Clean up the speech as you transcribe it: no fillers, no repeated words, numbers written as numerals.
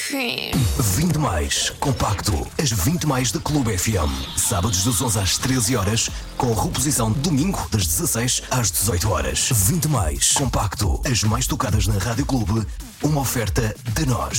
quê? 20 mais compacto, as 20 mais da Clube FM. Sábados das 11 às 13 horas, com reposição domingo das 16 às 18 horas. 20 mais compacto, as mais tocadas na Rádio Clube, uma oferta de nós.